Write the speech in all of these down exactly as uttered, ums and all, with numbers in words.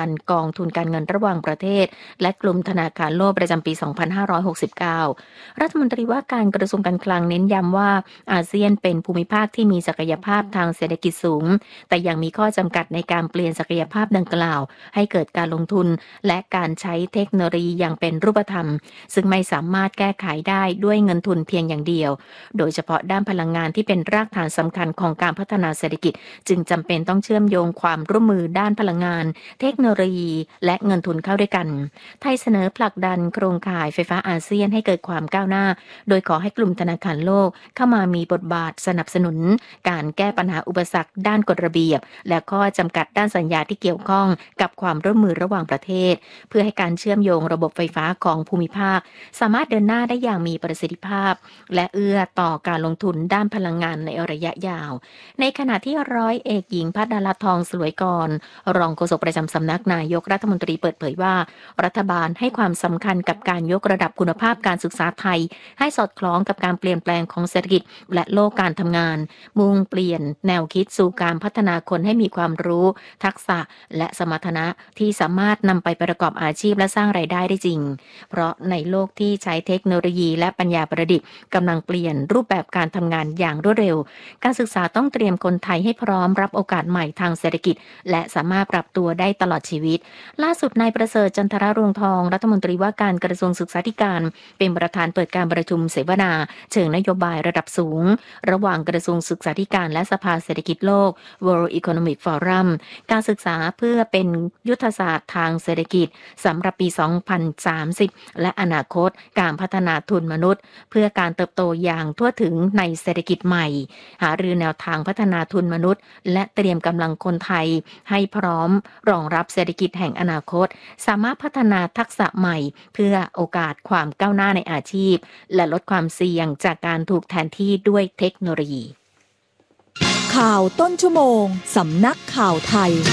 การกองทุนการเงินระหว่างประเทศและกลุ่มธนาคารโลกประจำปี สองพันห้าร้อยหกสิบเก้า รัฐมนตรีว่าการกระทรวงการคลังเน้นย้ำว่าอาเซียนเป็นภูมิภาคที่มีศักยภาพทางเศรษฐกิจสูงแต่ยังมีข้อจำกัดในการเปลี่ยนศักยภาพดังกล่าวให้เกิดการลงทุนและการใช้เทคโนโลยีอย่างเป็นรูปธรรมซึ่งไม่สามารถแก้ไขได้ด้วยเงินทุนเพียงอย่างเดียวโดยเฉพาะด้านพลังงานที่เป็นรากฐานสำคัญของการพัฒนาเศรษฐกิจจึงจำเป็นต้องเชื่อมโยงความร่วมมือด้านพลังงานเทคโนโลยีและเงินทุนเข้าด้วยกันไทยเสนอผลักดันโครงข่ายไฟฟ้าอาเซียนให้เกิดความก้าวหน้าโดยขอให้กลุ่มธนาคารโลกเข้ามามีบทบาทสนับสนุนการแก้ปัญหาอุปสรรคด้านกฎระเบียบและข้อจำกัดด้านสัญญาที่เกี่ยวข้องกับความร่วมมือระหว่างประเทศเพื่อให้การเชื่อมโยงระบบไฟฟ้าของภูมิภาคสามารถเดินหน้าได้อย่างมีประสิทธิภาพและเอื้อต่อการลงทุนด้านพลังงานในระยะยาวในขณะที่ร้อยเอกหญิงภัทรดาราทองสลวยกรรองโฆษกประจำสำนักนายกรัฐมนตรีเปิดเผยว่ารัฐบาลให้ความสำคัญกับการยกระดับคุณภาพการศึกษาไทยให้สอดคล้องกับการเปลี่ยนแปลงของเศรษฐกิจและโลกการทำงานมุ่งเปลี่ยนแนวคิดสู่การพัฒนาคนให้มีความรู้ทักษะและสมรรถนะที่สามารถนำไปประกอบอาชีพและสร้างรายได้ได้จริงเพราะในโลกที่ใช้เทคโนโลยีและปัญญาประดิษฐ์กำลังเปลี่ยนรูปแบบการทำงานอย่างรวดเร็วการศึกษาต้องเตรียมคนไทยให้พร้อมรับโอกาสใหม่ทางเศรษฐกิจและสามารถปรับตัวได้ตลอดชีวิตล่าสุดนายประเสริฐจันทรรวงทองรัฐมนตรีว่าการกระทรวงศึกษาธิการเป็นประธานเปิดการประชุมเสวนาเชิงนโยบายระดับสูงระหว่างกระทรวงศึกษาธิการและสภาเศรษฐกิจโลก World Economic Forum การศึกษาเพื่อเป็นยุทธศาสตร์ทางเศรษฐกิจสำหรับปี สองพันสามสิบ และอนาคตการพัฒนาทุนมนุษย์เพื่อการเติบโตอย่างทั่วถึงในเศรษฐกิจใหม่หารือแนวทางพัฒนาทุนมนุษย์และเตรียมกำลังคนไทยให้พร้อมรองรับเศรษฐกิจแห่งอนาคตสามารถพัฒนาทักษะใหม่เพื่อโอกาสความก้าวหน้าในอาชีพและลดความเสี่ยงจากการถูกแทนที่ด้วยเทคโนโลยีข่าวต้นชั่วโมงสำนักข่าวไทย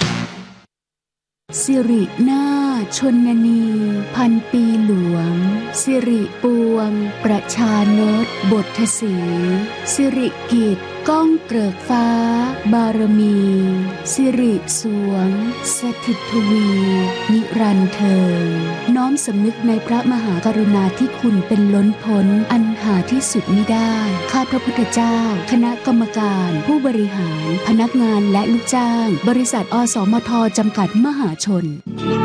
สิรินาถชนนีพันปีหลวงสิริปวงประชานตบทสีสิริกิจก้องเกริกฟ้าบารมีสิริสวงสถิตทวีนิรันดร์เทิงน้อมสำนึกในพระมหากรุณาธิคุณเป็นล้นพ้นอันหาที่สุดมิได้ข้าพระพุทธเจ้าคณะกรรมการผู้บริหารพนักงานและลูกจ้างบริษัทอสมทจำกัดมหาชน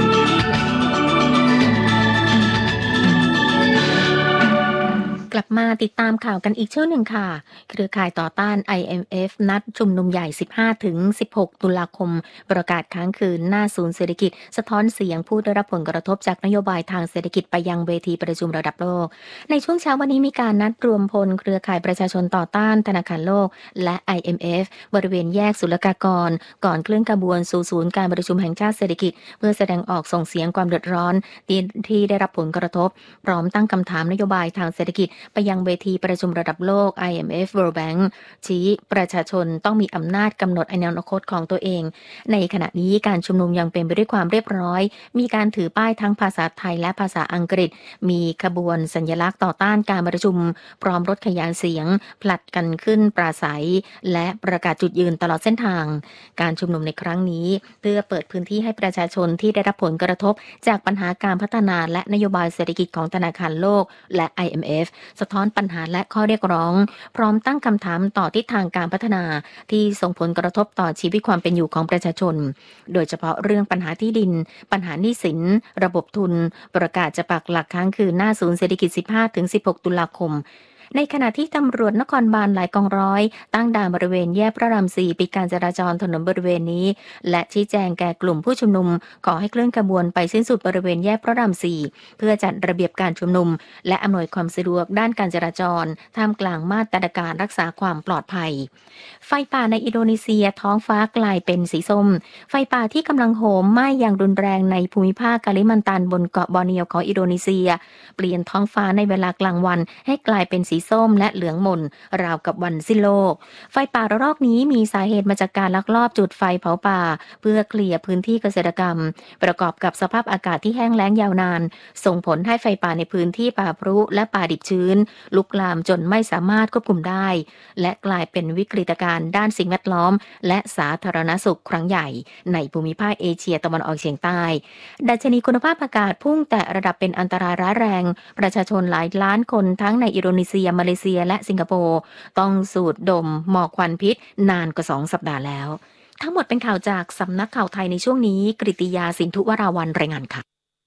กลับมาติดตามข่าวกันอีกช่วงหนึ่งค่ะเครือข่ายต่อต้าน ไอ เอ็ม เอฟ นัดชุมนุมใหญ่ สิบห้าถึงสิบหก ตุลาคมประกาศค้างคืนหน้าศูนย์เศรษฐกิจสะท้อนเสียงผู้ได้รับผลกระทบจากนโยบายทางเศรษฐกิจไปยังเวทีประชุมระดับโลกในช่วงเช้าวันนี้มีการนัดรวมพลเครือข่ายประชาชนต่อต้านธนาคารโลกและ ไอ เอ็ม เอฟ บริเวณแยกศุลกากรก่อนเคลื่อนขบวนสู่ศูนย์การประชุมแห่งชาติเศรษฐกิจเพื่อแสดงออกส่งเสียงความเดือดร้อนที่ได้รับผลกระทบพร้อมตั้งคำถามนโยบายทางเศรษฐกิจไปยังเวทีประชุมระดับโลก ไอ เอ็ม เอฟ World Bank ชี้ประชาชนต้องมีอำนาจกำหนดอนาคตของตัวเองในขณะนี้การชุมนุมยังเป็นไปด้วยความเรียบร้อยมีการถือป้ายทั้งภาษาไทยและภาษาอังกฤษมีขบวนสัญลักษณ์ต่อต้านการประชุมพร้อมรถขยายเสียงผลัดกันขึ้นปราศัยและประกาศจุดยืนตลอดเส้นทางการชุมนุมในครั้งนี้เพื่อเปิดพื้นที่ให้ประชาชนที่ได้รับผลกระทบจากปัญหาการพัฒนาและนโยบายเศรษฐกิจของธนาคารโลกและ ไอ เอ็ม เอฟ สะท้อนปัญหาและข้อเรียกร้องพร้อมตั้งคำถามต่อทิศทางการพัฒนาที่ส่งผลกระทบต่อชีวิตความเป็นอยู่ของประชาชนโดยเฉพาะเรื่องปัญหาที่ดินปัญหาหนี้สินระบบทุนประกาศจะปักหลักค้างคืนหน้าศูนย์เศรษฐกิจ สิบห้าถึงสิบหก ตุลาคมในขณะที่ตำรวจนครบาลหลายกองร้อยตั้งด่านบริเวณแยกพระรามสี่ปิดการจราจรถนนบริเวณนี้และชี้แจงแก่กลุ่มผู้ชุมนุมขอให้เคลื่อนขบวนไปสิ้นสุดบริเวณแยกพระรามสี่เพื่อจัดระเบียบการชุมนุมและอำนวยความสะดวกด้านการจราจรท่ามกลางมาตรการรักษาความปลอดภัยไฟป่าในอินโดนีเซียท้องฟ้ากลายเป็นสีส้มไฟป่าที่กำลังโหมไหม้อย่างรุนแรงในภูมิภาคกาลิมันตันบนเกาะบอร์เนียวของอินโดนีเซียเปลี่ยนท้องฟ้าในเวลากลางวันให้กลายเป็นสีส้มและเหลืองหม่นราวกับวันสิ้นโลกไฟป่าระลอกนี้มีสาเหตุมาจากการลักลอบจุดไฟเผาป่าเพื่อเคลียร์พื้นที่เกษตรกรรมประกอบกับสภาพอากาศที่แห้งแล้งยาวนานส่งผลให้ไฟป่าในพื้นที่ป่าพรุและป่าดิบชื้นลุกลามจนไม่สามารถควบคุมได้และกลายเป็นวิกฤตการณ์ด้านสิ่งแวดล้อมและสาธารณสุขครั้งใหญ่ในภูมิภาคเอเชียตะวันออกเฉียงใต้ดัชนีคุณภาพอากาศพุ่งแต่ระดับเป็นอันตรายร้ายแรงประชาชนหลายล้านคนทั้งในอินโดนีเซียมาเลเซียและสิงคโปร์ต้องสูดดมหมอกควันพิษนานกว่าสองสัปดาห์แล้วทั้งหมดเป็นข่าวจากสำนักข่าวไทยในช่วงนี้กฤติยาสินธุวราวัลรายงานค่ะ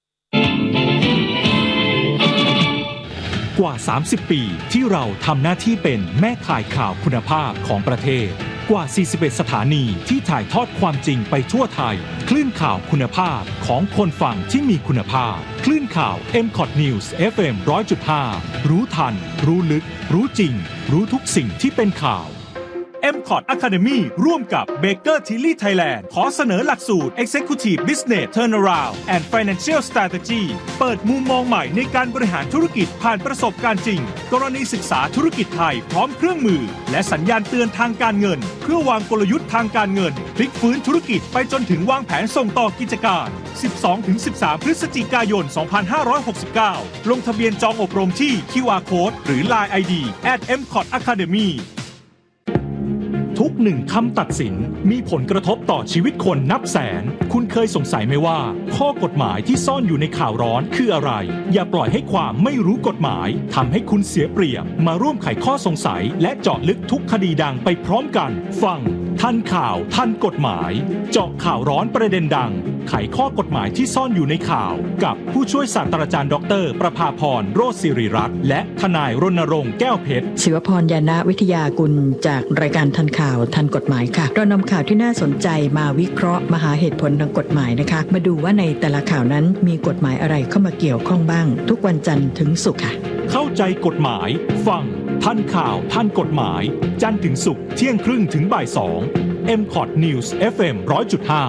กว่าสามสิบปีที่เราทำหน้าที่เป็นแม่ข่ายข่าวคุณภาพของประเทศกว่าสี่สิบเอ็ดสถานีที่ถ่ายทอดความจริงไปทั่วไทยคลื่นข่าวคุณภาพของคนฟังที่มีคุณภาพคลื่นข่าว เอ็ม คอท News เอฟ เอ็ม หนึ่งร้อยจุดห้า รู้ทันรู้ลึกรู้จริงรู้ทุกสิ่งที่เป็นข่าว เอ็ม คอท Academy ร่วมกับ Baker Tilly Thailand ขอเสนอหลักสูตร Executive Business Turnaround and Financial Strategy เปิดมุมมองใหม่ในการบริหารธุรกิจผ่านประสบการณ์จริงกรณีศึกษาธุรกิจไทยพร้อมเครื่องมือและสัญญาณเตือนทางการเงินเพื่อวางกลยุทธ์ทางการเงินพลิกฟื้นธุรกิจไปจนถึงวางแผนส่งต่อกิจการ สิบสองถึงสิบสาม พฤศจิกายน สองพันห้าร้อยหกสิบเก้า ลงทะเบียนจองอบรมที่ คิว อาร์ Code หรือ ไลน์ ไอ ดี แอท เอ็ม คอท อะคาเดมี่ทุกหนึ่งคำตัดสินมีผลกระทบต่อชีวิตคนนับแสนคุณเคยสงสัยไหมว่าข้อกฎหมายที่ซ่อนอยู่ในข่าวร้อนคืออะไรอย่าปล่อยให้ความไม่รู้กฎหมายทำให้คุณเสียเปรียบมาร่วมไขข้อสงสัยและเจาะลึกทุกคดีดังไปพร้อมกันฟังทันข่าวทันกฎหมายเจาะข่าวร้อนประเด็นดังไขข้อกฎหมายที่ซ่อนอยู่ในข่าวกับผู้ช่วยศาสตราจารย์ดรประภาพรโรจน์ศิริรัตน์และทนายรณรงค์แก้วเพชรศิวพรยานะวิทยากุลจากรายการทันข่าวทันกฎหมายค่ะเรานำข่าวที่น่าสนใจมาวิเคราะห์มาหาเหตุผลทางกฎหมายนะคะมาดูว่าในแต่ละข่าวนั้นมีกฎหมายอะไรเข้ามาเกี่ยวข้องบ้างทุกวันจันทร์ถึงศุกร์ค่ะเข้าใจกฎหมายฟังทันข่าวทันกฎหมายจันทร์ถึงศุกร์เที่ยงครึ่งถึงบ่ายสอง เอ็ม คอท News เอฟ เอ็ม หนึ่งร้อยจุดห้า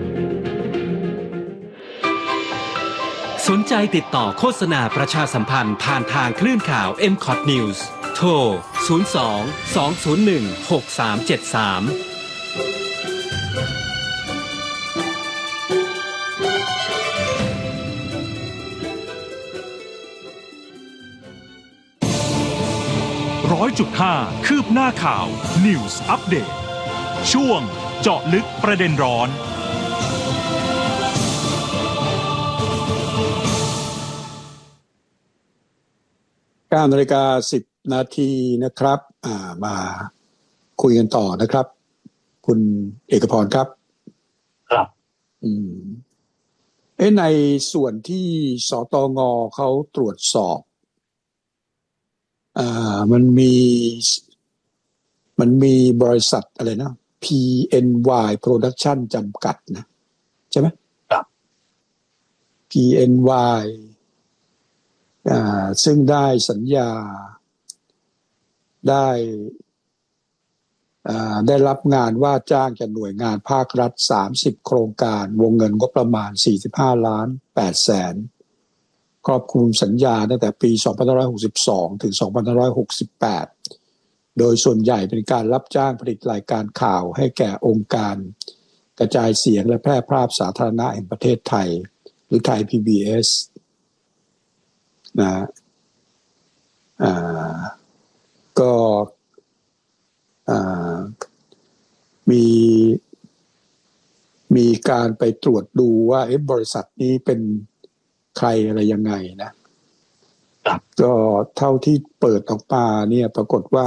สนใจติดต่อโฆษณาประชาสัมพันธ์ผ่านทางคลื่นข่าว เอ็ม คอท News โทร ศูนย์ สอง สอง ศูนย์ หนึ่ง หก สาม เจ็ด สามร้อยจุดห้าคืบหน้าข่าว News Update ช่วงเจาะลึกประเด็นร้อนเก้านาฬิกาสิบนาทีนะครับอ่ามาคุยกันต่อนะครับคุณเอกพรครับครับอืมเอ๊ะในส่วนที่สตง.เขาตรวจสอบอ่ามันมีมันมีบริษัทอะไรนะ พี เอ็น วาย Production จำกัดนะใช่ไหมครับพี เอ็น วาย อ่าซึ่งได้สัญญาได้อ่าได้รับงานว่าจ้างจากหน่วยงานภาครัฐสามสิบโครงการวงเงินงบประมาณสี่สิบห้าล้านแปดแสนครอบคลุมสัญญาตั้งแต่ปีสองพันห้าร้อยหกสิบสองถึงสองพันห้าร้อยหกสิบแปดโดยส่วนใหญ่เป็นการรับจ้างผลิตรายการข่าวให้แก่องค์การกระจายเสียงและแพร่ภาพสาธารณะแห่งประเทศไทยหรือไทย พี บี เอส นะอ่าก็อ่ามีมีการไปตรวจดูว่าเอ๊ะบริษัทนี้เป็นใครอะไรยังไงนะก็เท่าที่เปิดออกมาเนี่ยปรากฏว่า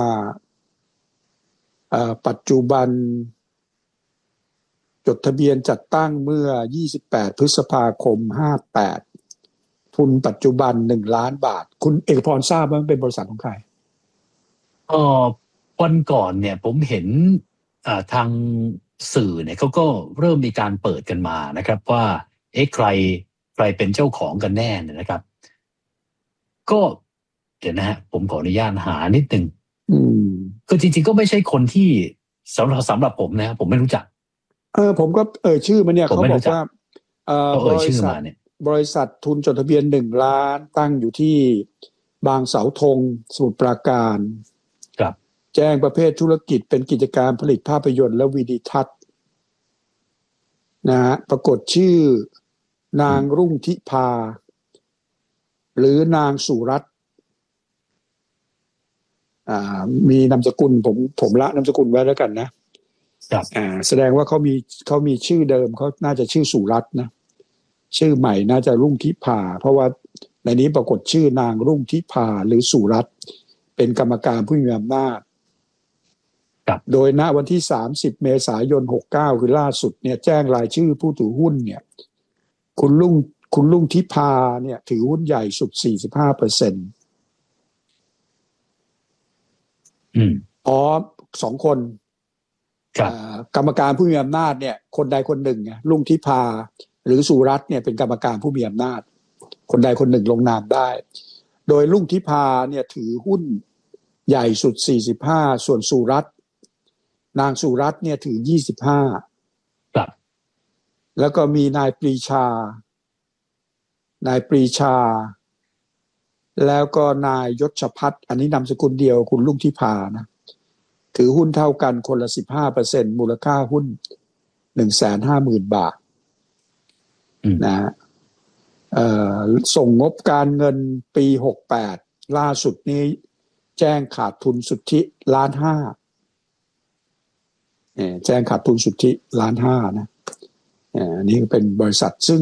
ปัจจุบันจดทะเบียนจัดตั้งเมื่อยี่สิบแปดพฤษภาคมห้าแปดทุนปัจจุบันหนึ่งล้านบาทคุณเอกพรทราบว่ามันเป็นบริษัทของใครเอ่อวันก่อนเนี่ยผมเห็นอ่าทางสื่อเนี่ยเขาก็เริ่มมีการเปิดกันมานะครับว่าเอ๊ะใครใครเป็นเจ้าของกันแน่เนี่ยนะครับก็เดี๋ยวนะฮะผมขออนุญาตหานิดนึงอืมก็จริงๆก็ไม่ใช่คนที่สำหรับสำหรับผมนะผมไม่รู้จักเออผมก็เอ่ยชื่อมาเนี่ยเขาบอกว่าเอ่อบริษัทบริษัททุนจดทะเบียนหนึ่งล้านตั้งอยู่ที่บางเสาธงสมุทรปราการครับแจ้งประเภทธุรกิจเป็นกิจการผลิตภาพยนตร์และวิดีทัศน์นะฮะปรากฏชื่อนางรุ่งทิพาหรือนางสุรัตน์อ่ามีนามสกุลผมผมละนามสกุลไว้แล้วกันนะครับอ่าแสดงว่าเขามีเขามีชื่อเดิมเขาน่าจะชื่อสุรัตน์นะชื่อใหม่น่าจะรุ่งทิพาเพราะว่าในนี้ปรากฏชื่อนางรุ่งทิพาหรือสุรัตน์เป็นกรรมการผู้มีอำนาจโดยณวันที่สามสิบเมษายนหกสิบเก้าคือล่าสุดเนี่ยแจ้งรายชื่อผู้ถือหุ้นเนี่ยคุณลุงคุณลุงทิพาเนี่ยถือหุ้นใหญ่สุด สี่สิบห้าเปอร์เซ็นต์อืมอ๋อสองคนกรรมการผู้มีอำนาจเนี่ยคนใดคนหนึ่งไงลุงทิพาหรือสุรัตน์เนี่ยเป็นกรรมการผู้มีอำนาจคนใดคนหนึ่งลงนามได้โดยลุงทิพาเนี่ยถือหุ้นใหญ่สุดสี่สิบห้าส่วนสุรัตน์นางสุรัตน์เนี่ยถือยี่สิบห้าครับแล้วก็มีนายปรีชา นายปรีชาแล้วก็นายยศพัฒน์อันนี้นามสกุลเดียวคุณลุงทิพานะถือหุ้นเท่ากันคนละ สิบห้าเปอร์เซ็นต์ มูลค่าหุ้น หนึ่งแสนห้าหมื่น บาทนะเอ่อส่งงบการเงินปีหกสิบแปดล่าสุดนี้แจ้งขาดทุนสุทธิล้านห้าแจ้งขาดทุนสุทธิล้านห้านะอันนี้เป็นบริษัทซึ่ง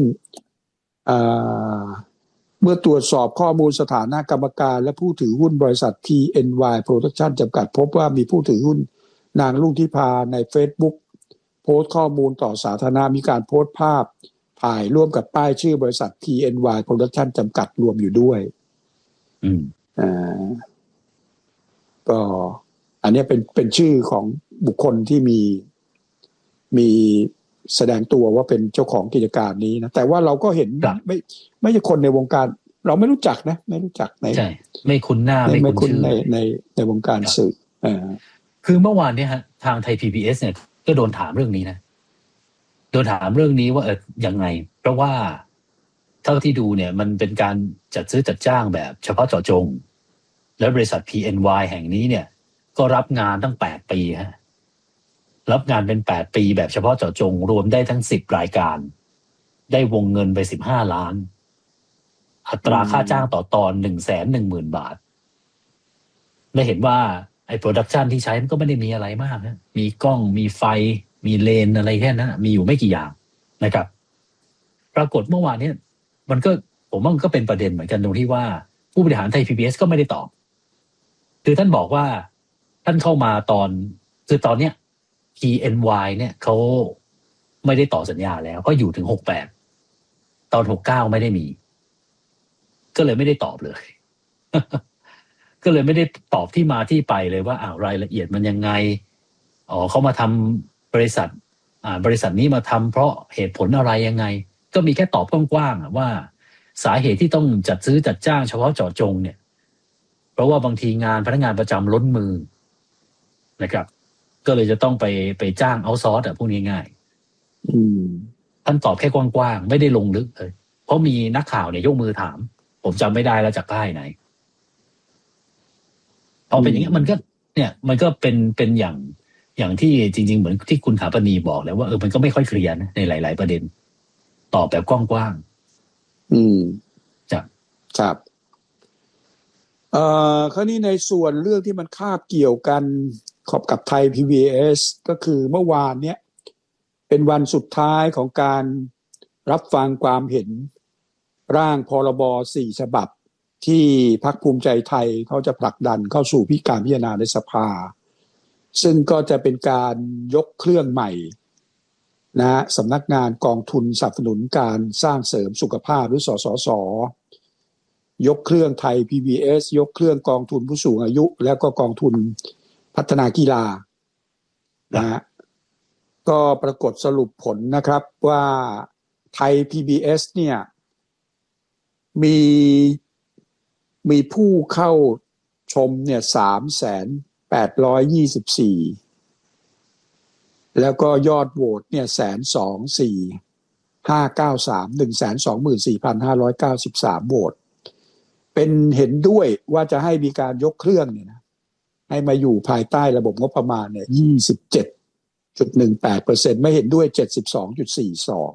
เมื่อตรวจสอบข้อมูลสถานะกรรมการและผู้ถือหุ้นบริษัท ที เอ็น วาย Production จำกัดพบว่ามีผู้ถือหุ้นนางลุงทิพาใน Facebook โพสต์ข้อมูลต่อสาธารณะมีการโพสต์ภาพถ่ายร่วมกับป้ายชื่อบริษัท ที เอ็น วาย Production จำกัดรวมอยู่ด้วยอืมอ่าก็อันนี้เป็นเป็นชื่อของบุคคลที่มีมีแสดงตัวว่าเป็นเจ้าของกิจการนี้นะแต่ว่าเราก็เห็นไม่ไม่ใช่คนในวงการเราไม่รู้จักนะไม่รู้จักในใช่ไม่คุ้นหน้าไม่คุ้นในในในวงการสื่ออ่าคือเมื่อวานเนี่ยฮะทางไทย พี บี เอส เนี่ยก็โดนถามเรื่องนี้นะโดนถามเรื่องนี้ว่าเออยังไงเพราะว่าเท่าที่ดูเนี่ยมันเป็นการจัดซื้อจัดจ้างแบบเฉพาะเจาะจงแล้วบริษัท พี เอ็น วาย แห่งนี้เนี่ยก็รับงานตั้งแปดปีฮะรับงานเป็นแปดปีแบบเฉพาะเจาะจงรวมได้ทั้งสิบรายการได้วงเงินไปสิบห้าล้านอัตราค่าจ้างต่อตอน หนึ่งแสนหนึ่งหมื่น บาทได้เห็นว่าไอ้โปรดักชันที่ใช้มันก็ไม่ได้มีอะไรมากนะมีกล้องมีไฟมีเลนอะไรแค่นั้นมีอยู่ไม่กี่อย่างนะครับปรากฏเมื่อวานนี้มันก็ผมว่ามันก็เป็นประเด็นเหมือนกันตรงที่ว่าผู้บริหารไทย พี บี เอส ก็ไม่ได้ตอบคือท่านบอกว่าท่านเข้ามาตอนคือตอนเนี้ย ที เอ็น วาย เนี่ยเขาไม่ได้ต่อสัญญาแล้วก็อยู่ถึงหกสิบแปดตอนหกสิบเก้าไม่ได้มีก็เลยไม่ได้ตอบเลย ก็เลยไม่ได้ตอบที่มาที่ไปเลยว่าอ้าวรายละเอียดมันยังไงอ๋อเขามาทำบริษัทอ่าบริษัทนี้มาทำเพราะเหตุผลอะไรยังไงก็มีแค่ตอบกว้างๆว่าสาเหตุที่ต้องจัดซื้อจัดจ้างเฉพาะเจาะจงเนี่ยเพราะว่าบางทีงานพนักงานประจำล้นมือนะครับก็เลยจะต้องไปไปจ้างเอาท์ซอร์สอ่ะพูดง่ายๆอืมท่านตอบแค่กว้างๆไม่ได้ลงลึกเลยเพราะมีนักข่าวเนี่ยยกมือถามผมจำไม่ได้แล้วจากค่ายไหนพอเป็นอย่างนี้มันก็เนี่ยมันก็เป็นเป็นอย่างอย่างที่จริงๆเหมือนที่คุณถาปณีบอกแล้วว่าเออมันก็ไม่ค่อยเคลียร์นะในหลายๆประเด็นตอบแบบกว้างๆอืมจ้ะครับเอ่อคราวนี้ในส่วนเรื่องที่มันคาบเกี่ยวกันขอบกับไทย พี บี เอส ก็คือเมื่อวานเนี้ยเป็นวันสุดท้ายของการรับฟังความเห็นร่างพรบสี่ฉบับที่พรรคภูมิใจไทยเขาจะผลักดันเข้าสู่พิการพิจารณาในสภาซึ่งก็จะเป็นการยกเครื่องใหม่นะสำนักงานกองทุนสนับสนุนการสร้างเสริมสุขภาพหรือสสสยกเครื่องไทย พี บี เอส ยกเครื่องกองทุนผู้สูงอายุแล้วก็กองทุนพัฒนากีฬานะฮะก็ปรากฏสรุปผลนะครับว่าไทย พี บี เอส เนี่ยมีมีผู้เข้าชมเนี่ย สามแสนแปดร้อยยี่สิบสี่ แล้วก็ยอดโหวตเนี่ย หนึ่งแสนสองหมื่นสี่พันห้าร้อยเก้าสิบสาม หนึ่งแสนสองหมื่นสี่พันห้าร้อยเก้าสิบสาม โหวตเป็นเห็นด้วยว่าจะให้มีการยกเครื่องเนี่ยนะให้มาอยู่ภายใต้ระบบงบประมาณเนี่ย ยี่สิบเจ็ดจุดหนึ่งแปดเปอร์เซ็นต์ ไม่เห็นด้วย เจ็ดสิบสองจุดสี่สอง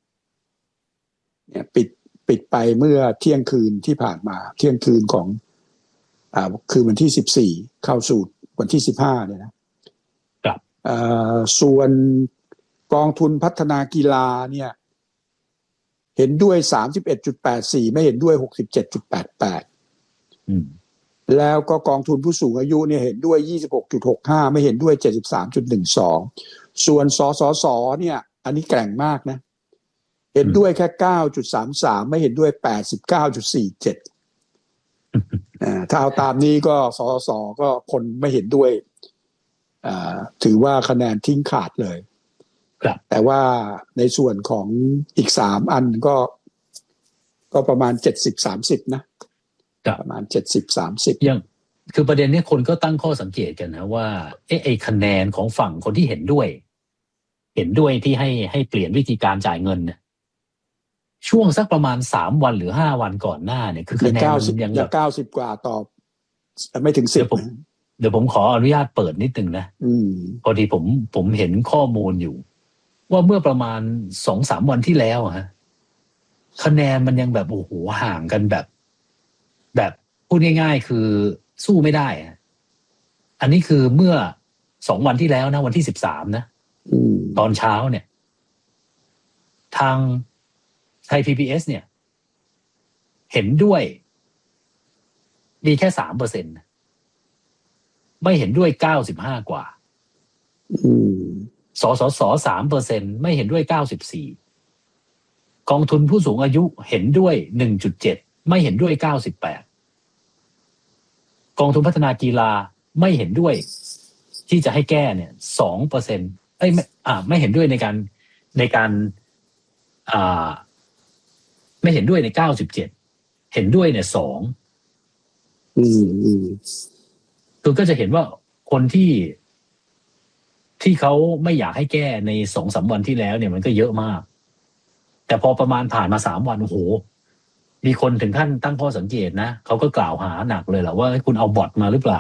เนี่ยปิดปิดไปเมื่อเที่ยงคืนที่ผ่านมาเที่ยงคืนของอ่าคือวันที่สิบสี่เข้าสู่วันที่สิบห้าเนี่ยนะครับอ่าส่วนกองทุนพัฒนากีฬาเนี่ยเห็นด้วย สามสิบเอ็ดจุดแปดสี่ ไม่เห็นด้วย หกสิบเจ็ดจุดแปดแปดอืมแล้วก็กองทุนผู้สูงอายุเนี่ยเห็นด้วย ยี่สิบหกจุดหกห้า ไม่เห็นด้วย เจ็ดสิบสามจุดหนึ่งสอง ส่วนสสสเนี่ยอันนี้แกร่งมากนะเห็นด้วยแค่ เก้าจุดสามสาม ไม่เห็นด้วย แปดสิบเก้าจุดสี่เจ็ด อ่าถ้าเอาตามนี้ก็สสสก็คนไม่เห็นด้วยอ่าถือว่าคะแนนทิ้งขาดเลยครับแต่ว่าในส่วนของอีกสามอันก็ก็ประมาณเจ็ดสิบ สามสิบนะประมาณเจ็ดสิบ สามสิบยังคือประเด็นนี้คนก็ตั้งข้อสังเกตกันนะว่าเอ๊ะไอ้คะแนนของฝั่งคนที่เห็นด้วยเห็นด้วยที่ให้ให้เปลี่ยนวิธีการจ่ายเงินเนี่ยช่วงสักประมาณสามวันหรือห้าวันก่อนหน้าเนี่ยคือคะแนนมันยังแบบเก้าสิบกว่าต่อไม่ถึงสิบเดี๋ยวผมเดี๋ยวผมขออนุญาตเปิดนิดนึงนะพอดีผมผมเห็นข้อมูลอยู่ว่าเมื่อประมาณ สองถึงสาม วันที่แล้วฮะคะแนนมันยังแบบโอ้โหห่างกันแบบแบบพูดง่ายๆคือสู้ไม่ได้อันนี้คือเมื่อสองวันที่แล้วนะวันที่สิบสามนะตอนเช้าเนี่ยทางไทย พี บี เอส เนี่ยเห็นด้วยมีแค่ สามเปอร์เซ็นต์ ไม่เห็นด้วยเก้าสิบห้ากว่าสสส สามเปอร์เซ็นต์ ไม่เห็นด้วยเก้าสิบสี่กองทุนผู้สูงอายุเห็นด้วย หนึ่งจุดเจ็ด ไม่เห็นด้วยเก้าสิบแปดกองทุนพัฒนากีฬาไม่เห็นด้วยที่จะให้แก้เนี่ย สองเปอร์เซ็นต์ เอ้ยไม่อ่าไม่เห็นด้วยในการในการอ่าไม่เห็นด้วยในเก้าสิบเจ็ดเห็นด้วยเนี่ยสองอืมอืมคือก็จะเห็นว่าคนที่ที่เขาไม่อยากให้แก้ใน สองถึงสาม วันที่แล้วเนี่ยมันก็เยอะมากแต่พอประมาณผ่านมาสามวันโอ้โหมีคนถึงขั้นตั้งข้อสังเกตนะเขาก็กล่าวหาหนักเลยแหละว่าคุณเอาบอทมาหรือเปล่า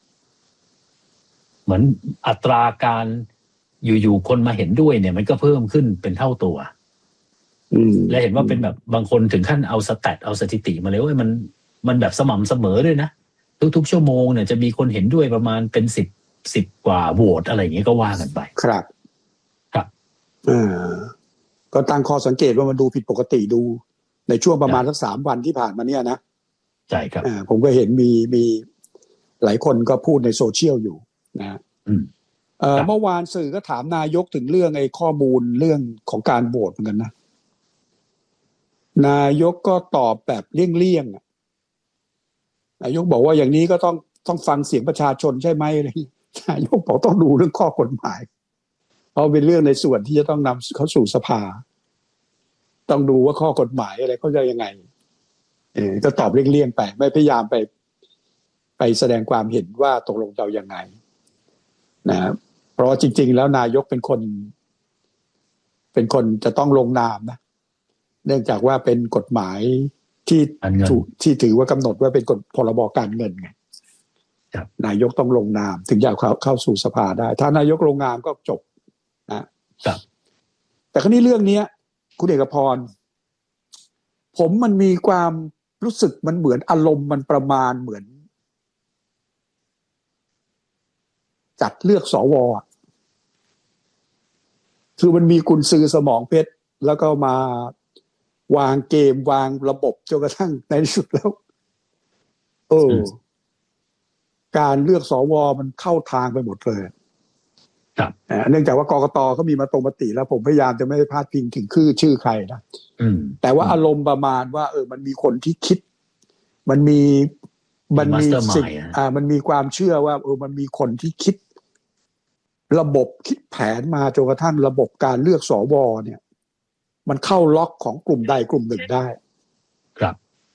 เหมือนอัตราการอยู่ๆคนมาเห็นด้วยเนี่ยมันก็เพิ่มขึ้นเป็นเท่าตัวและเห็นว่าเป็นแบบบางคนถึงขั้นเอาสแตทเอาสถิติมาเลยว่ามันมันแบบสม่ำเสมอด้วยนะทุกๆชั่วโมงเนี่ยจะมีคนเห็นด้วยประมาณเป็นสิบสิบกว่าโหวตอะไรอย่างเงี้ยก็ว่ากันไปครับครับอ่าก็ตั้งข้อสังเกตว่ามันดูผิดปกติดูในช่วงประมาณสักสามวันที่ผ่านมาเนี่ยนะใช่ครับอ่าผมก็เห็นมีมีหลายคนก็พูดในโซเชียลอยู่นะอืมเอ่อเมื่อวานสื่อก็ถามนายกถึงเรื่องไอ้ข้อมูลเรื่องของการโหวตเหมือนกันนะนายกก็ตอบแบบเลี่ยงๆนายกบอกว่าอย่างนี้ก็ต้องต้องฟังเสียงประชาชนใช่ไหมอะไรนายกบอกต้องดูเรื่องข้อกฎหมายเพราะเป็นเรื่องในส่วนที่จะต้องนำเข้าสู่สภาต้องดูว่าข้อกฎหมายอะไรเขาจะยังไงเออก็ตอบเลี่ยงๆไปไม่พยายามไปไปแสดงความเห็นว่าตกลงจะยังไงนะเพราะจริงๆแล้วนายกเป็นคนเป็นคนจะต้องลงนามนะเนื่องจากว่าเป็นกฎหมายที่ที่ถือว่ากำหนดว่าเป็นกฎพรบการเงินไงนายกต้องลงนามถึงจะเข้าเข้าสู่สภาได้ถ้านายกลงนามก็จบนะแต่คราวนี้เรื่องนี้คุณเอกพรผมมันมีความรู้สึกมันเหมือนอารมณ์มันประมาณเหมือนจัดเลือกสวคือมันมีกุญซือสมองเพชรแล้วก็มาวางเกมวางระบบจนกระทั่งในที่สุดแล้วเออการเลือกสวมันเข้าทางไปหมดเลยครับเนื่องจากว่ากกตเขามีมาตรงมติแล้วผมพยายามจะไม่พลาดพิงถึงชื่อชื่อใครนะแต่ว่าอารมณ์ประมาณว่าเออมันมีคนที่คิดมันมีมันมีสิ่งอ่ามันมีความเชื่อว่าเออมันมีคนที่คิดระบบคิดแผนมาจนกระทั่งระบบการเลือกสวเนี่ยมันเข้าล็อกของกลุ่มใดกลุ่มหนึ่งได้ครับ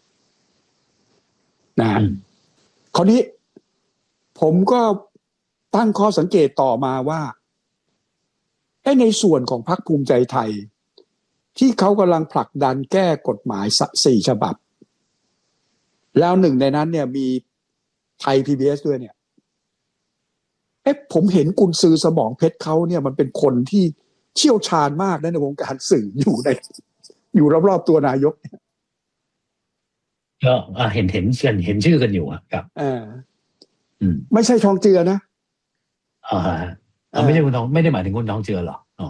นะคราวนี้ผมก็ตั้งข้อสังเกตต่อมาว่าไอ้ในส่วนของพรรคภูมิใจไทยที่เขากำลังผลักดันแก้กฎหมายสี่ฉบับแล้วหนึ่งในนั้นเนี่ยมีไทย พี บี เอส ด้วยเนี่ยเอ๊ะผมเห็นกุญซือสมองเพชรเขาเนี่ยมันเป็นคนที่เชี่ยวชาญมากในวงการสื่ออยู่ในอยู่รอบๆตัวนายกก็เห็นเห็นเห็นเห็นชื่อกันอยู่ครับอ่าไม่ใช่ทองเจือนะอ่าอ่าไม่ใช่คุณทองไม่ได้หมายถึงคุณทองเจือหรออ๋อ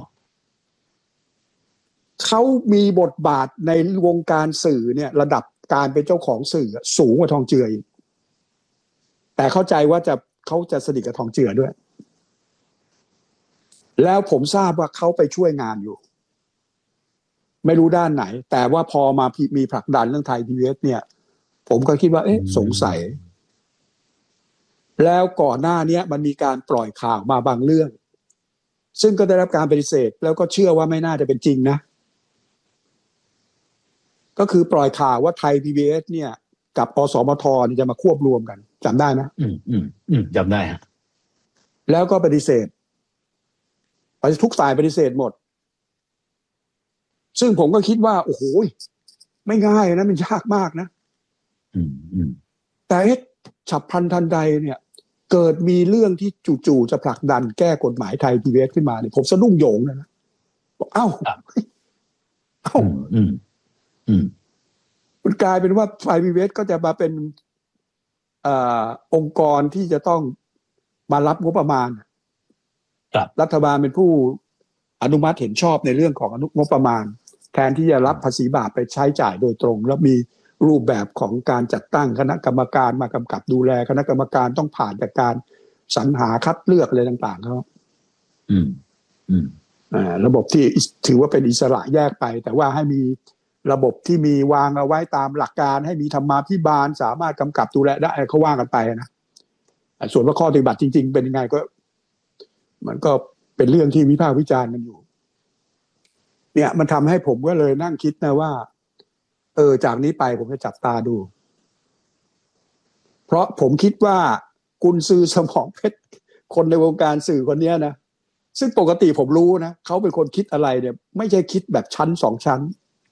เขามีบทบาทในวงการสื่อเนี่ยระดับการเป็นเจ้าของสื่อสูงกว่าทองเจืออีกแต่เข้าใจว่าจะเขาจะสนิทกับทองเจือด้วยแล้วผมทราบว่าเขาไปช่วยงานอยู่ไม่รู้ด้านไหนแต่ว่าพอมามีผลักดันเรื่องไทย พี บี เอส เนี่ยผมก็คิดว่าเอ๊ะสงสัยแล้วก่อนหน้านี้มันมีการปล่อยข่าวมาบางเรื่องซึ่งก็ได้รับการปฏิเสธแล้วก็เชื่อว่าไม่น่าจะเป็นจริงนะก็คือปล่อยข่าวว่าไทย พี บี เอส เนี่ยกับอสมทเนี่ยจะมาควบรวมกันจำได้ไหมอืมอืมอืมจำได้ฮะแล้วก็ปฏิเสธทุกฝ่ายปฏิเสธหมดซึ่งผมก็คิดว่าโอ้โหไม่ง่ายนะมันยากมากนะอืมอืมแต่เอ๊ะฉับพลันทันใดเนี่ยเกิดมีเรื่องที่จู่ๆจะผลักดันแก้กฎหมายไทย พี บี เอส ขึ้นมาเนี่ยผมสะดุ้งโยงเลยนะบอกเอ้าเอ้าอืมอืมมันกลายเป็นว่าไทย พี บี เอส ก็จะมาเป็นอ่าองค์กรที่จะต้องมารับงบประมาณรัฐบาลเป็นผู้อนุมัติเห็นชอบในเรื่องของอนุงบประมาณแทนที่จะรับภาษีบาปไปใช้จ่ายโดยตรงแล้วมีรูปแบบของการจัดตั้งคณะกรรมการมากำกับดูแลคณะกรรมการต้องผ่านจากการสรรหาคัดเลือกอะไรต่างๆเขาอืมอืมอ่าระบบที่ถือว่าเป็นอิสระแยกไปแต่ว่าให้มีระบบที่มีวางเอาไว้ตามหลักการให้มีธรรมาภิบาลสามารถกำกับดูแลได้เขาว่ากันไปนะส่วนว่าข้อปฏิบัติจริงๆเป็นยังไงก็มันก็เป็นเรื่องที่วิพากษ์วิจารณ์กันอยู่เนี่ยมันทำให้ผมก็เลยนั่งคิดนะว่าเออจากนี้ไปผมจะจับตาดูเพราะผมคิดว่ากุญซือสมองเพชรคนในวงการสื่อคนนี้นะซึ่งปกติผมรู้นะเขาเป็นคนคิดอะไรเนี่ยไม่ใช่คิดแบบชั้นสองชั้น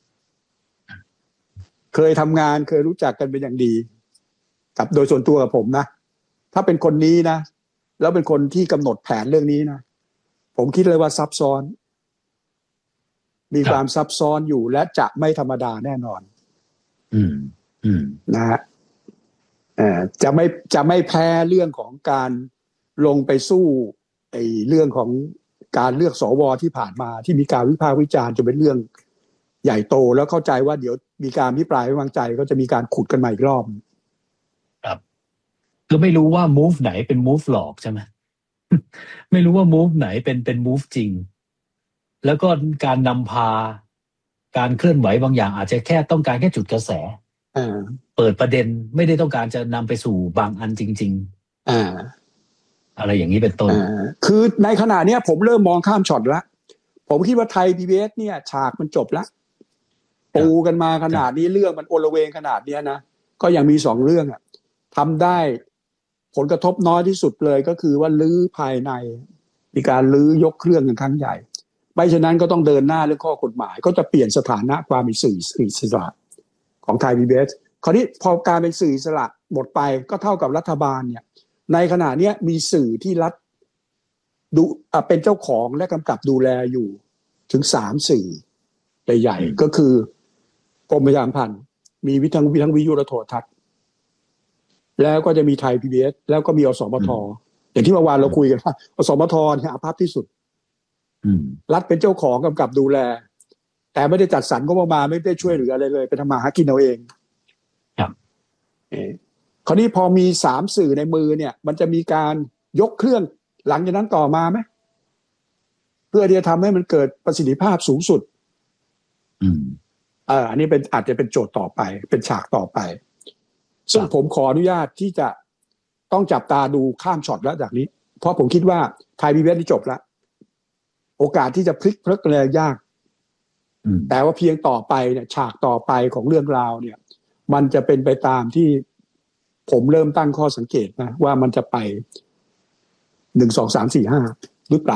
เคยทำงานเคยรู้จักกันเป็นอย่างดีกับโดยส่วนตัวกับผมนะถ้าเป็นคนนี้นะแล้วเป็นคนที่กำหนดแผนเรื่องนี้นะผมคิดเลยว่าซับซ้อนมีความซับซ้อนอยู่และจะไม่ธรรมดาแน่นอนอืมอืมนะฮะเอ่อจะไม่จะไม่แพ้เรื่องของการลงไปสู้ไอ้เรื่องของการเลือกสวที่ผ่านมาที่มีการวิพากษ์วิจารณ์จนเป็นเรื่องใหญ่โตแล้วเข้าใจว่าเดี๋ยวมีการอภิปรายไม่วางใจก็จะมีการขุดกันใหม่อีกรอบครับก็ไม่รู้ว่า move ไหนเป็น move หลอกใช่ไหม ไม่รู้ว่า move ไหนเป็นเป็น move จริงแล้วก็การนำพาการเคลื่อนไหวบางอย่างอาจจะแค่ต้องการแค่จุดกระแสเปิดประเด็นไม่ได้ต้องการจะนำไปสู่บางอันจริงๆอ่าอะไรอย่างนี้เป็นต้นคือในขณะนี้ผมเริ่มมองข้ามช็อตแล้วผมคิดว่าไทย พี บี เอส เนี่ยฉากมันจบแล้วปูกันมาขนาดนี้เรื่องมันโอละเวงขนาดนี้นะก็ยังมีสองเรื่องอ่ะทำได้ผลกระทบน้อยที่สุดเลยก็คือว่าลื้อภายในมีการลื้อยกเครื่องกันครั้งใหญ่ไม่ฉะนั้นก็ต้องเดินหน้าเรื่องข้อกฎหมายก็จะเปลี่ยนสถานะความเป็นสื่ออิสระของไทย พี บี เอส คราวนี้พอการเป็นสื่ออิสระหมดไปก็เท่ากับรัฐบาลเนี่ยในขณะนี้มีสื่อที่รัฐดูเป็นเจ้าของและกำกับดูแลอยู่ถึงสามสื่อใหญ่ๆก็คือกรมประชาสัมพันธ์มีวิทยุทั้งวิทยุและโทรทัศน์แล้วก็จะมีไทย พี บี เอส แล้วก็มีอสมทอย่างที่เมื่อวานเราคุยกันว่าอสมทเนี่ยอาภัพที่สุดรัฐเป็นเจ้าของกำกับดูแลแต่ไม่ได้จัดสรรงบประมาณไม่ได้ช่วยเหลืออะไรเลยไปทำมาหากินเอาเองครับเออคราวนี้พอมีสามสื่อในมือเนี่ยมันจะมีการยกเครื่องหลังจากนั้นต่อมาไหมเพื่อที่จะทำให้มันเกิดประสิทธิภาพสูงสุดอืมเอ่ออันนี้เป็นอาจจะเป็นโจทย์ต่อไปเป็นฉากต่อไปซึ่งผมขออนุญาตที่จะต้องจับตาดูข้ามช็อตแล้วจากนี้เพราะผมคิดว่าไทย พี บี เอส นี่จบแล้วโอกาสที่จะพลิกพลิกอะไรยากแต่ว่าเพียงต่อไปเนี่ยฉากต่อไปของเรื่องราวเนี่ยมันจะเป็นไปตามที่ผมเริ่มตั้งข้อสังเกตนะว่ามันจะไปหนึ่งสองสามสี่ห้าหรือเปล่า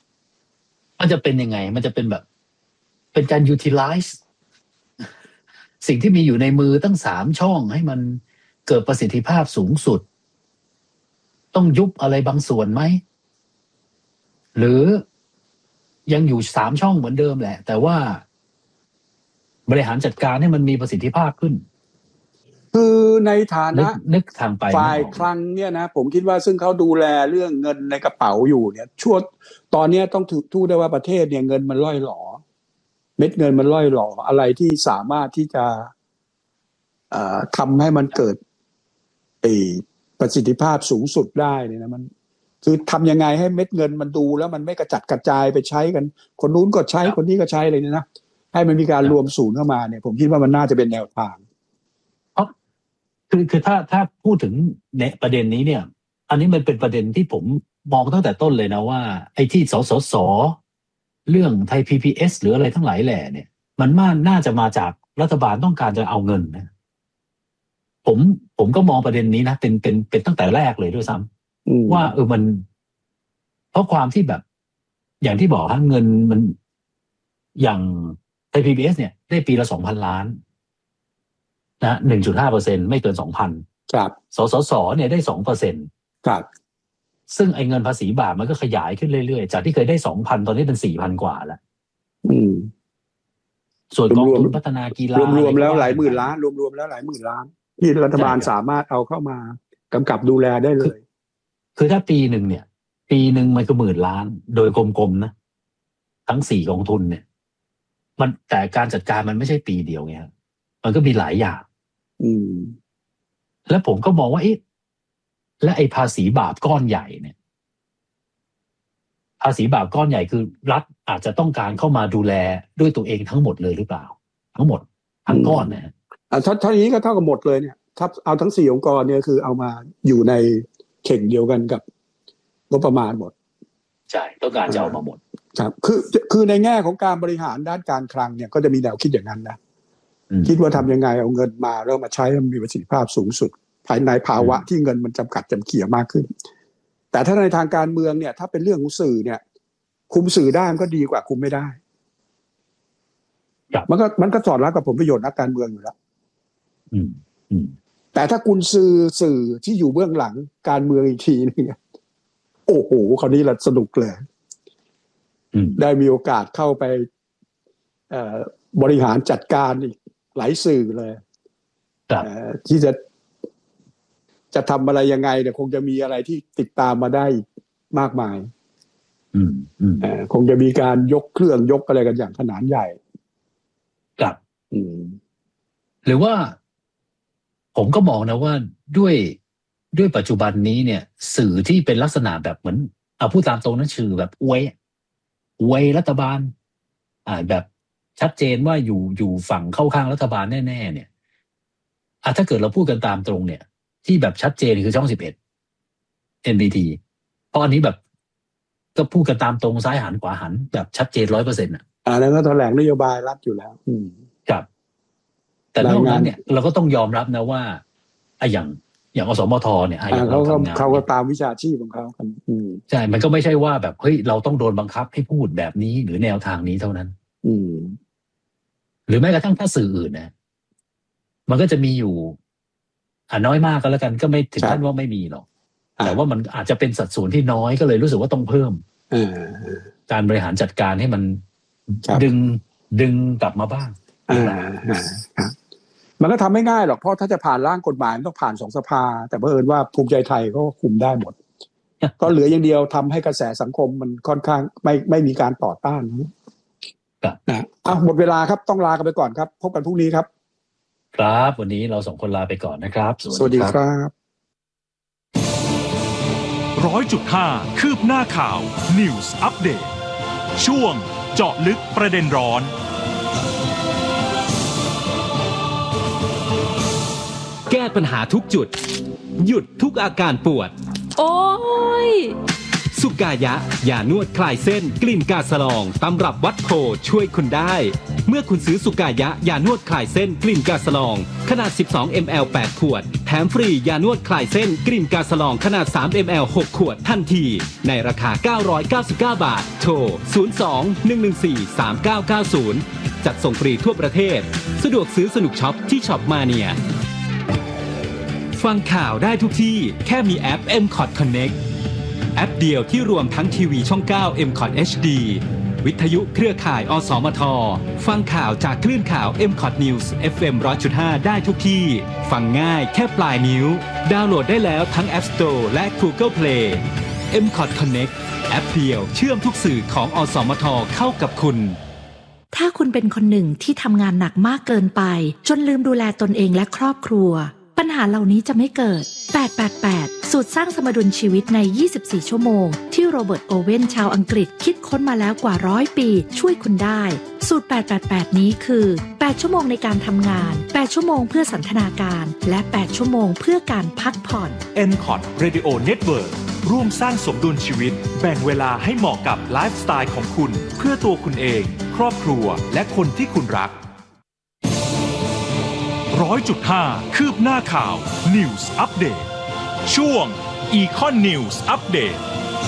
มันจะเป็นยังไงมันจะเป็นแบบเป็นการ utilize สิ่งที่มีอยู่ในมือตั้งสามช่องให้มันเกิดประสิทธิภาพสูงสุดต้องยุบอะไรบางส่วนไหมหรือยังอยู่สามช่องเหมือนเดิมแหละแต่ว่าบริหารจัดการให้มันมีประสิทธิภาพขึ้นคือในฐานะนึกทางไปฝ่ายคลังเนี่ยนะผมคิดว่าซึ่งเขาดูแลเรื่องเงินในกระเป๋าอยู่เนี่ยช่วงตอนนี้ต้องทูดได้ว่าประเทศเนี่ยเงินมันล่อยหลอเม็ดเงินมันล่อยหลออะไรที่สามารถที่จะเอ่อทำให้มันเกิดไอ้ประสิทธิภาพสูงสุดได้เนี่ยนะมันคือทำยังไงให้เม็ดเงินมันดูแล้วมันไม่กระจัดกระจายไปใช้กันคนนู้นก็ใช้คนนี้ก็ใช้เลยนะให้มันมีการรวมศูนย์เข้ามาเนี่ยผมคิดว่ามันน่าจะเป็นแนวทางคือคือถ้าถ้าพูดถึงเนี่ยประเด็นนี้เนี่ยอันนี้มันเป็นประเด็นที่ผมมองตั้งแต่ต้นเลยนะว่าไอ้ที่สสสเรื่องไทย พี พี เอส หรืออะไรทั้งหลายแหล่เนี่ยมันมาน่าจะมาจากรัฐบาลต้องการจะเอาเงินนะผมผมก็มองประเด็นนี้นะเป็นเป็นเป็นตั้งแต่แรกเลยด้วยซ้ำว่าเออมันเพราะความที่แบบอย่างที่บอกฮะเงินมันอย่างไทย พี พี เอส เนี่ยได้ปีละ สองพัน ล้านนะ หนึ่งจุดห้าเปอร์เซ็นต์ ไม่เกิน สองพันครับสสสเนี่ยได้ สองเปอร์เซ็นต์ครับซึ่งไอ้เงินภาษีบาปมันก็ขยายขึ้นเรื่อยๆจากที่เคยได้ สองพัน ตอนนี้เป็น สี่พัน กว่าแล้วอืมส่วนกองทุนพัฒนากีฬารวมๆแล้วหลายหมื่นล้านรวมๆแล้วหลายหมื่นล้านที่รัฐบาลสามารถเอาเข้ามากำกับดูแลได้เลยคือถ้าปีหนึ่งเนี่ยปีหนึ่งมันก็หมื่นล้านโดยกลมๆนะทั้งสี่กองทุนเนี่ยมันแต่การจัดการมันไม่ใช่ปีเดียวไงครับมันก็มีหลายอย่างอืมแล้วผมก็มองว่าเอ๊ะและไอ้ภาษีบาปก้อนใหญ่เนี่ยภาษีบาปก้อนใหญ่คือรัฐอาจจะต้องการเข้ามาดูแลด้วยตัวเองทั้งหมดเลยหรือเปล่าทั้งหมดทั้งก้อนนะอ่าเท่านี้ก็เท่ากับหมดเลยเนี่ยถ้าเอาทั้งสี่องค์กรเนี่ยคือเอามาอยู่ในเข่งเดียวกันกับงบประมาณหมดใช่ต้องการจะเอามาหมดครับคือคือในแง่ของการบริหารด้านการคลังเนี่ยก็จะมีแนวคิดอย่างนั้นนะคิดว่าทำยังไงเอาเงินมาแล้วมาใช้ให้มันมีประสิทธิภาพสูงสุดภายในภาวะที่เงินมันจำกัดจำเขี่ยมากขึ้นแต่ถ้าในทางการเมืองเนี่ยถ้าเป็นเรื่องของสื่อเนี่ยคุมสื่อได้มันก็ดีกว่าคุมไม่ได้มันก็มันก็สอดรับกับผลประโยชน์นักการเมืองอยู่แล้วแต่ถ้ากุญซือสื่อที่อยู่เบื้องหลังการเมืองอีกทีนึงเนี่ยโอ้โหคราวนี้ละสนุกเลยได้มีโอกาสเข้าไปบริหารจัดการอีกหลายสื่อเลยที่จะจะทำอะไรยังไงเนี่ยคงจะมีอะไรที่ติดตามมาได้มากมายคงจะมีการยกเครื่องยกอะไรกันอย่างขนาดใหญ่ครับหรือว่าผมก็มองนะว่าด้วยด้วยปัจจุบันนี้เนี่ยสื่อที่เป็นลักษณะแบบเหมือนเอาพูดตามตรงนั้นชื่อแบบอวยอวยรัฐบาลอ่าแบบชัดเจนว่าอยู่อยู่ฝั่งเข้าข้างรัฐบาลแน่ๆเนี่ยอ่ะถ้าเกิดเราพูดกันตามตรงเนี่ยที่แบบชัดเจนคือช่องสิบเอ็ด เอ็น บี ที เพราะอันนี้แบบก็พูดกันตามตรงซ้ายหันขวาหันแบบชัดเจน ร้อยเปอร์เซ็นต์ อ่ะอ่าแล้วก็แถลงนโยบายรัฐอยู่แล้วอืมครับแต่นอกนั้นเนี่ยเราก็ต้องยอมรับนะว่าไอ้อย่างอย่างอสมทเนี่ยอย่างเราทำงานเขาก็ตามวิชาชีพของเขาอืมใช่มันก็ไม่ใช่ว่าแบบเฮ้ยเราต้องโดนบังคับให้พูดแบบนี้หรือแนวทางนี้เท่านั้นอืมหรือแม้กระทั่งถ้าสื่ออื่นนะมันก็จะมีอยู่อ่ะน้อยมากก็แล้วกันก็ไม่ถึงขั้นว่าไม่มีหรอกแต่ว่ามันอาจจะเป็นสัดส่วนที่น้อยก็เลยรู้สึกว่าต้องเพิ่มการบริหารจัดการให้มันดึงดึงกลับมาบ้างมันก็ทำไม่ง่ายหรอกเพราะถ้าจะผ่านร่างกฎหมายมันต้องผ่านสองสภาแต่เผอิญว่าภูมิใจไทยก็คุมได้หมดก็เหลืออย่างเดียวทำให้กระแสสังคมมันค่อนข้างไม่ไม่มีการต่อต้านนะอ่ะหมดเวลาครับต้องลากันไปก่อนครับพบกันพรุ่งนี้ครับครับวันนี้เราสองคนลาไปก่อนนะครับสวัสดีครับร้อยจุดห้าคืบหน้าข่าว News Update ช่วงเจาะลึกประเด็นร้อนแก้ปัญหาทุกจุดหยุดทุกอาการปวดโอ้ยสุกายะยานวดคลายเส้นกลิ่นกาสลองตำรับวัดโพช่วยคุณได้เมื่อคุณซื้อสุกายะยานวดคลายเส้นกลิ่นกาสลองขนาดสิบสองมิลลิลิตร แปดขวดแถมฟรียานวดคลายเส้นกลิ่นกาสลองขนาดสามมิลลิลิตร หกขวดทันทีในราคาเก้าร้อยเก้าสิบเก้าบาทโทรศูนย์ สอง หนึ่ง หนึ่ง สี่ สาม เก้า เก้า ศูนย์จัดส่งฟรีทั่วประเทศสะดวกซื้อสนุกช็อปที่ช็อปมาเนียฟังข่าวได้ทุกที่แค่มีแอป เอ็ม คอท Connect แอปเดียวที่รวมทั้งทีวีช่อง เก้า เอ็ม คอท เอช ดี วิทยุเครือข่าย อสมท ฟังข่าวจากคลื่นข่าว เอ็ม คอท News เอฟ เอ็ม หนึ่งร้อยจุดห้า ได้ทุกที่ฟังง่ายแค่ปลายนิ้วดาวน์โหลดได้แล้วทั้ง App Store และ Google Play เอ็ม คอท Connect แอปเดียวเชื่อมทุกสื่อของอสมทเข้ากับคุณถ้าคุณเป็นคนหนึ่งที่ทำงานหนักมากเกินไปจนลืมดูแลตนเองและครอบครัวปัญหาเหล่านี้จะไม่เกิดแปด แปด แปดสูตรสร้างสมดุลชีวิตในยี่สิบสี่ชั่วโมงที่โรเบิร์ตโอเว่นชาวอังกฤษคิดค้นมาแล้วกว่าร้อยปีช่วยคุณได้สูตรแปด แปด แปดนี้คือแปดชั่วโมงในการทำงานแปดชั่วโมงเพื่อสันทนาการและแปดชั่วโมงเพื่อการพักผ่อนเอ็ม คอท Radio Network ร่วมสร้างสมดุลชีวิตแบ่งเวลาให้เหมาะกับไลฟ์สไตล์ของคุณเพื่อตัวคุณเองครอบครัวและคนที่คุณรัก ร้อยจุดห้า คืบหน้าข่าว News Update ช่วง Econ News Update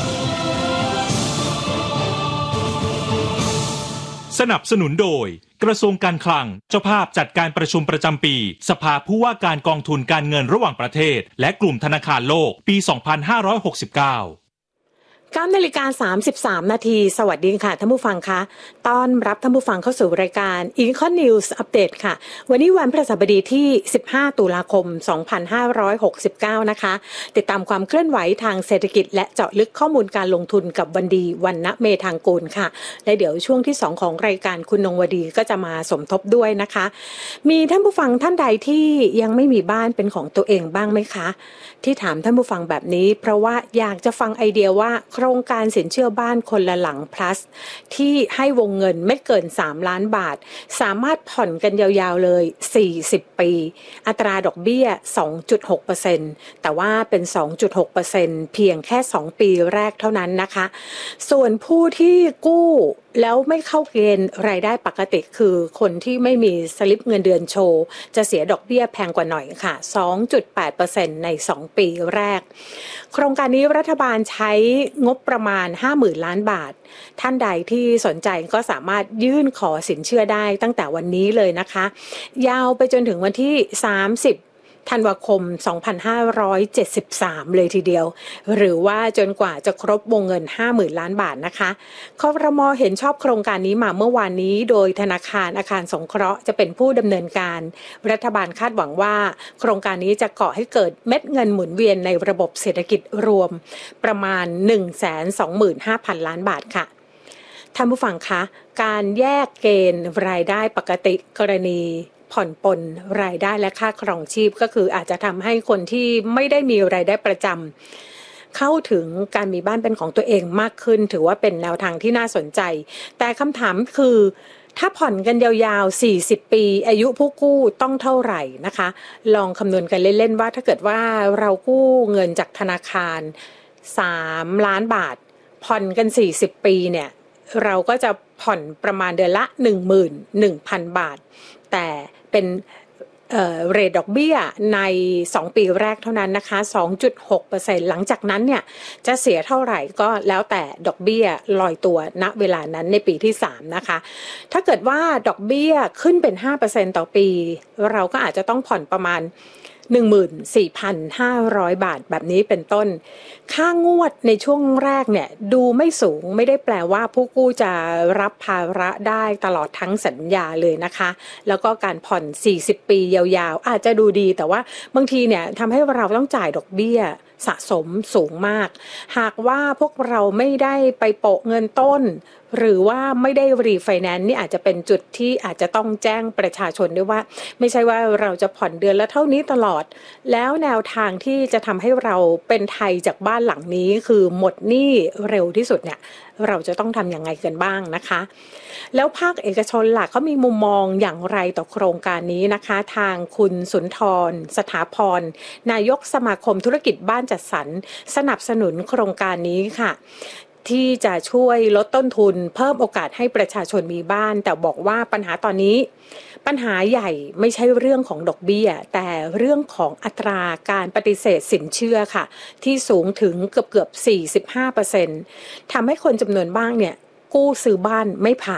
สนับสนุนโดยกระทรวงการคลังเจ้าภาพจัดการประชุมประจำปีสภาผู้ว่าการกองทุนการเงินระหว่างประเทศและกลุ่มธนาคารโลกปี สองพันห้าร้อยหกสิบเก้าเก้านาฬิกาสามสิบสามนาทีสวัสดีค่ะท่านผู้ฟังคะต้อนรับท่านผู้ฟังเข้าสู่รายการ Econ News Update ค่ะวันนี้วันพฤหัสบดีที่สิบห้าตุลาคมสองพันห้าร้อยหกสิบเก้านะคะติดตามความเคลื่อนไหวทางเศรษฐกิจและเจาะลึกข้อมูลการลงทุนกับวันดีวรรณเมธางกูลค่ะและเดี๋ยวช่วงที่สองของรายการคุณนงวดีก็จะมาสมทบด้วยนะคะมีท่านผู้ฟังท่านใดที่ยังไม่มีบ้านเป็นของตัวเองบ้างไหมคะที่ถามท่านผู้ฟังแบบนี้เพราะว่าอยากจะฟังไอเดียว่าโครงการสินเชื่อบ้านคนละหลัง plus ที่ให้วงเงินไม่เกินสามล้านบาทสามารถผ่อนกันยาวๆเลยสี่สิบปีอัตราดอกเบี้ย สองจุดหกเปอร์เซ็นต์ แต่ว่าเป็น สองจุดหกเปอร์เซ็นต์ เพียงแค่สองปีแรกเท่านั้นนะคะส่วนผู้ที่กู้แล้วไม่เข้าเกณฑ์รายได้ปกติคือคนที่ไม่มีสลิปเงินเดือนโชว์จะเสียดอกเบี้ยแพงกว่าหน่อยค่ะ สองจุดแปดเปอร์เซ็นต์ ในสองปีแรกโครงการนี้รัฐบาลใช้งบประมาณ ห้าหมื่นล้านบาทท่านใดที่สนใจก็สามารถยื่นขอสินเชื่อได้ตั้งแต่วันนี้เลยนะคะยาวไปจนถึงวันที่สามสิบธันวาคมสองพันห้าร้อยเจ็ดสิบสามเลยทีเดียวหรือว่าจนกว่าจะครบวงเงิน ห้าหมื่นล้านบาทนะคะครม.เห็นชอบโครงการนี้มาเมื่อวานนี้โดยธนาคารอาคารสงเคราะห์จะเป็นผู้ดำเนินการรัฐบาลคาดหวังว่าโครงการนี้จะก่อให้เกิดเม็ดเงินหมุนเวียนในระบบเศรษฐกิจรวมประมาณ หนึ่งแสนสองหมื่นห้าพัน ล้านบาทค่ะท่านผู้ฟังคะการแยกเกณฑ์รายได้ปกติกรณีผ่อนปลนรายได้และค่าครองชีพก็คืออาจจะทำให้คนที่ไม่ได้มีรายได้ประจำเข้าถึงการมีบ้านเป็นของตัวเองมากขึ้นถือว่าเป็นแนวทางที่น่าสนใจแต่คำถามคือถ้าผ่อนกันยาวๆสี่สิบปีอายุผู้กู้ต้องเท่าไหร่นะคะลองคำนวณกันเล่นๆว่าถ้าเกิดว่าเรากู้เงินจากธนาคารสามล้านบาทผ่อนกันสี่สิบปีเนี่ยเราก็จะผ่อนประมาณเดือนละ หนึ่งหมื่นหนึ่งพัน บาทแต่เป็นเอ่อเรทดอกเบี้ยในสองปีแรกเท่านั้นนะคะ สองจุดหกเปอร์เซ็นต์ หลังจากนั้นเนี่ยจะเสียเท่าไหร่ก็แล้วแต่ดอกเบี้ยลอยตัวณเวลานั้นในปีที่สามนะคะถ้าเกิดว่าดอกเบี้ยขึ้นเป็น ห้าเปอร์เซ็นต์ ต่อปีเราก็อาจจะต้องผ่อนประมาณหนึ่งหมื่นสี่พันห้าร้อย บาทแบบนี้เป็นต้นค่างวดในช่วงแรกเนี่ยดูไม่สูงไม่ได้แปลว่าผู้กู้จะรับภาระได้ตลอดทั้งสัญญาเลยนะคะแล้วก็การผ่อนสี่สิบปียาวๆอาจจะดูดีแต่ว่าบางทีเนี่ยทำให้เราต้องจ่ายดอกเบี้ยสะสมสูงมากหากว่าพวกเราไม่ได้ไปโปะเงินต้นหรือว่าไม่ได้รีไฟแนนซ์นี่อาจจะเป็นจุดที่อาจจะต้องแจ้งประชาชนด้วยว่าไม่ใช่ว่าเราจะผ่อนเดือนละเท่านี้ตลอดแล้วแนวทางที่จะทำให้เราเป็นไทยจากบ้านหลังนี้คือหมดหนี้เร็วที่สุดเนี่ยเราจะต้องทำยังไงกันบ้างนะคะแล้วภาคเอกชนล่ะเขามีมุมมองอย่างไรต่อโครงการนี้นะคะทางคุณสุนทรสถาพรนายกสมาคมธุรกิจบ้านจัดสรรสนับสนุนโครงการนี้ค่ะที่จะช่วยลดต้นทุนเพิ่มโอกาสให้ประชาชนมีบ้านแต่บอกว่าปัญหาตอนนี้ปัญหาใหญ่ไม่ใช่เรื่องของดอกเบี้ยแต่เรื่องของอัตราการปฏิเสธสินเชื่อค่ะที่สูงถึงเกือบเกือบ สี่สิบห้าเปอร์เซ็นต์ ทำให้คนจำนวนบ้างเนี่ยกู้ซื้อบ้านไม่ผ่าน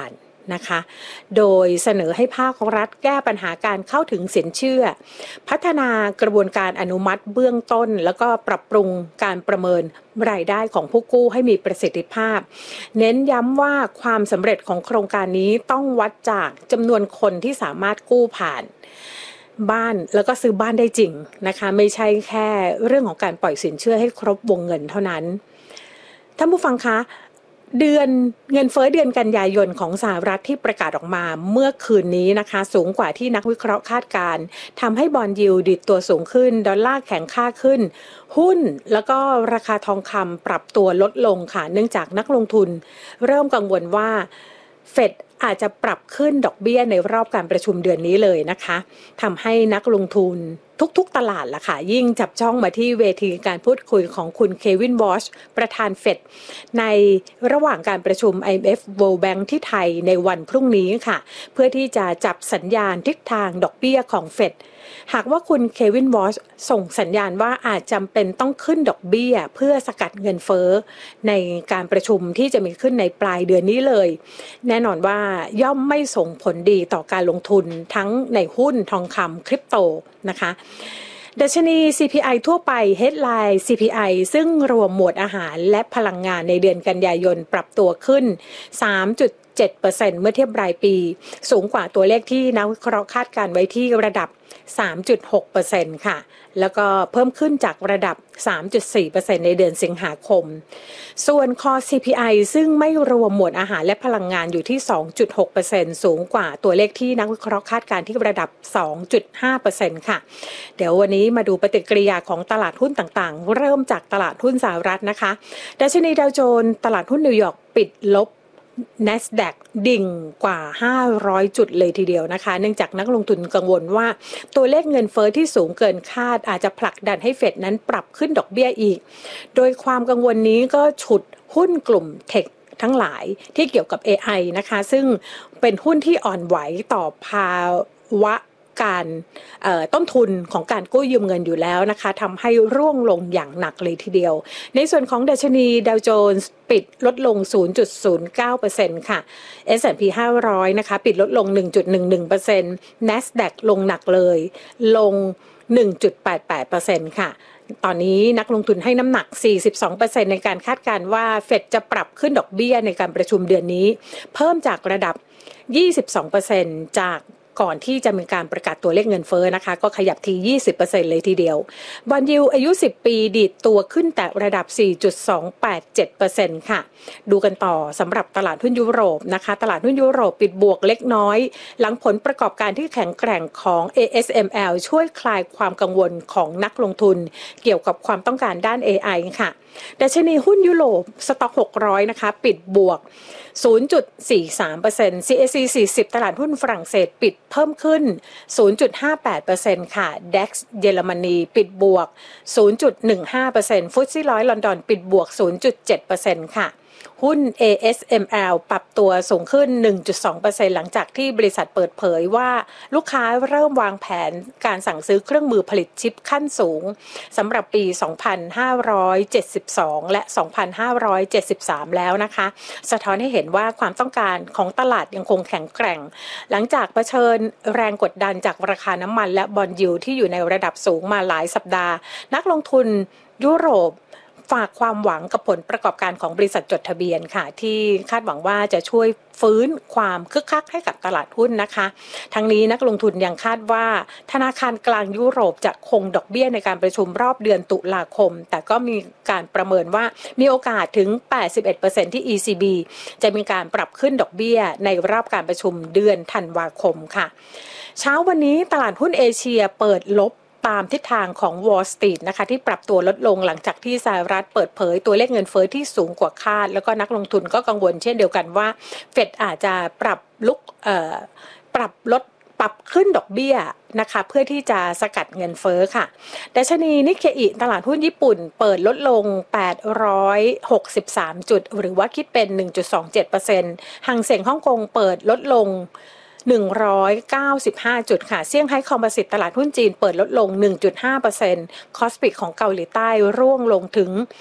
นะคะโดยเสนอให้ภาครัฐแก้ปัญหาการเข้าถึงสินเชื่อพัฒนากระบวนการอนุมัติเบื้องต้นแล้วก็ปรับปรุงการประเมินรายได้ของผู้กู้ให้มีประสิทธิภาพเน้นย้ำว่าความสำเร็จของโครงการนี้ต้องวัดจากจำนวนคนที่สามารถกู้ผ่านบ้านแล้วก็ซื้อบ้านได้จริงนะคะไม่ใช่แค่เรื่องของการปล่อยสินเชื่อให้ครบวงเงินเท่านั้นท่านผู้ฟังคะเดือนเงินเฟ้อเดือนกันยายนของสหรัฐที่ประกาศออกมาเมื่อคืนนี้นะคะสูงกว่าที่นักวิเคราะห์คาดการณ์ทำให้บอนด์ยิลด์ดิดตัวสูงขึ้นดอลลาร์แข็งค่าขึ้นหุ้นแล้วก็ราคาทองคำปรับตัวลดลงค่ะเนื่องจากนักลงทุนเริ่มกังวลว่าเฟดอาจจะปรับขึ้นดอกเบี้ยในรอบการประชุมเดือนนี้เลยนะคะทำให้นักลงทุนทุกๆตลาดล่ะค่ะยิ่งจับจ้องมาที่เวทีการพูดคุยของคุณเควินวอชประธานเฟดในระหว่างการประชุม ไอ เอ็ม เอฟ World Bank ที่ไทยในวันพรุ่งนี้ค่ะเพื่อที่จะจับสัญญาณทิศทางดอกเบี้ยของเฟดหากว่าคุณเควินวอชส่งสัญญาณว่าอาจจำเป็นต้องขึ้นดอกเบี้ยเพื่อสกัดเงินเฟ้อในการประชุมที่จะมีขึ้นในปลายเดือนนี้เลยแน่นอนว่าย่อมไม่ส่งผลดีต่อการลงทุนทั้งในหุ้นทองคำคริปโตนะคะดัชนี ซี พี ไอ ทั่วไป Headline ซี พี ไอ ซึ่งรวมหมวดอาหารและพลังงานในเดือนกันยายนปรับตัวขึ้น สามจุดเจ็ดเปอร์เซ็นต์ เมื่อเทียบรายปีสูงกว่าตัวเลขที่นักวิเคราะห์คาดการไว้ที่ระดับ สามจุดหกเปอร์เซ็นต์ ค่ะแล้วก็เพิ่มขึ้นจากระดับ สามจุดสี่เปอร์เซ็นต์ ในเดือนสิงหาคมส่วน Core ซี พี ไอ ซึ่งไม่รวมหมวดอาหารและพลังงานอยู่ที่ สองจุดหกเปอร์เซ็นต์ สูงกว่าตัวเลขที่นักวิเคราะห์คาดการที่ระดับ สองจุดห้าเปอร์เซ็นต์ ค่ะเดี๋ยววันนี้มาดูปฏิกิริยาของตลาดหุ้นต่างๆเริ่มจากตลาดหุ้นสหรัฐนะคะดัชนีดาวโจนส์ตลาดหุ้นนิวยอร์กปิดลบNASDAQ ดิ่งกว่าห้าร้อยจุดเลยทีเดียวนะคะเนื่องจากนักลงทุนกังวลว่าตัวเลขเงินเฟ้อที่สูงเกินคาดอาจจะผลักดันให้เฟดนั้นปรับขึ้นดอกเบี้ยอีกโดยความกังวลนี้ก็ฉุดหุ้นกลุ่มเทคทั้งหลายที่เกี่ยวกับ เอ ไอ นะคะซึ่งเป็นหุ้นที่อ่อนไหวต่อภาวะการต้นทุนของการกู้ยืมเงินอยู่แล้วนะคะทำให้ร่วงลงอย่างหนักเลยทีเดียวในส่วนของดัชนีดาวโจนส์ปิดลดลง ศูนย์จุดศูนย์เก้าเปอร์เซ็นต์ ค่ะ เอส แอนด์ พี ห้าร้อยนะคะปิดลดลง หนึ่งจุดหนึ่งหนึ่งเปอร์เซ็นต์ NASDAQ ลงหนักเลยลง หนึ่งจุดแปดแปดเปอร์เซ็นต์ ค่ะตอนนี้นักลงทุนให้น้ำหนัก สี่สิบสองเปอร์เซ็นต์ ในการคาดการณ์ว่าเฟดจะปรับขึ้นดอกเบี้ยในการประชุมเดือนนี้เพิ่มจากระดับ ยี่สิบสองเปอร์เซ็นต์ จากก่อนที่จะมีการประกาศตัวเลขเงินเฟ้อนะคะก็ขยับที ยี่สิบเปอร์เซ็นต์ เลยทีเดียวบอนด์ยิลด์อายุสิบปีดีดตัวขึ้นแต่ระดับ สี่จุดสองแปดเจ็ดเปอร์เซ็นต์ ค่ะดูกันต่อสำหรับตลาดหุ้นยุโรปนะคะตลาดหุ้นยุโรปปิดบวกเล็กน้อยหลังผลประกอบการที่แข็งแกร่งของ เอ เอส เอ็ม แอล ช่วยคลายความกังวลของนักลงทุนเกี่ยวกับความต้องการด้าน เอ ไอ ค่ะดัชนีหุ้นยุโรปสต็อกหกร้อยนะคะปิดบวก ศูนย์จุดสี่สามเปอร์เซ็นต์ ซี เอส ซี สี่สิบตลาดหุ้นฝรั่งเศสปิดเพิ่มขึ้น ศูนย์จุดห้าแปดเปอร์เซ็นต์ ค่ะ ดัค เยอรมนีปิดบวก ศูนย์จุดหนึ่งห้าเปอร์เซ็นต์ ฟุตซี่ร้อยลอนดอนปิดบวก ศูนย์จุดเจ็ดเปอร์เซ็นต์ ค่ะหุ้น เอ เอส เอ็ม แอล ปรับตัวสูงขึ้น หนึ่งจุดสองเปอร์เซ็นต์ หลังจากที่บริษัทเปิดเผยว่าลูกค้าเริ่มวางแผนการสั่งซื้อเครื่องมือผลิตชิปขั้นสูงสำหรับปี สองพันห้าร้อยเจ็ดสิบสอง และ สองพันห้าร้อยเจ็ดสิบสาม แล้วนะคะสะท้อนให้เห็นว่าความต้องการของตลาดยังคงแข็งแกร่งหลังจากเผชิญแรงกดดันจากราคาน้ำมันและบอนด์ยิลด์ที่อยู่ในระดับสูงมาหลายสัปดาห์นักลงทุนยุโรปฝากความหวังกับผลประกอบการของบริษัทจดทะเบียนค่ะที่คาดหวังว่าจะช่วยฟื้นความคึกคักให้กับตลาดหุ้นนะคะทั้งนี้นักลงทุนยังคาดว่าธนาคารกลางยุโรปจะคงดอกเบี้ยในการประชุมรอบเดือนตุลาคมแต่ก็มีการประเมินว่ามีโอกาสถึง แปดสิบเอ็ดเปอร์เซ็นต์ ที่ อี ซี บี จะมีการปรับขึ้นดอกเบี้ยในรอบการประชุมเดือนธันวาคมค่ะเช้าวันนี้ตลาดหุ้นเอเชียเปิดลบตามทิศทางของ Wall Street นะคะที่ปรับตัวลดลงหลังจากที่สหรัฐเปิดเผยตัวเลขเงินเฟ้อที่สูงกว่าคาดแล้วก็นักลงทุนก็กังวลเช่นเดียวกันว่าเฟดอาจจะปรับลุกเอ่อปรับลดปรับขึ้นดอกเบี้ยนะคะเพื่อที่จะสกัดเงินเฟ้อค่ะดัชนีนิกเกอิตลาดหุ้นญี่ปุ่นเปิดลดลงแปดร้อยหกสิบสามจุดหรือว่าคิดเป็น หนึ่งจุดสองเจ็ดเปอร์เซ็นต์ หังเส็งฮ่องกงเปิดลดลงหนึ่งร้อยเก้าสิบห้าจุดค่ะเซี่ยงไฮ้คอมโพสิตตลาดหุ้นจีนเปิดลดลง หนึ่งจุดห้าเปอร์เซ็นต์ คอสปิกของเกาหลีใต้ร่วงลงถึง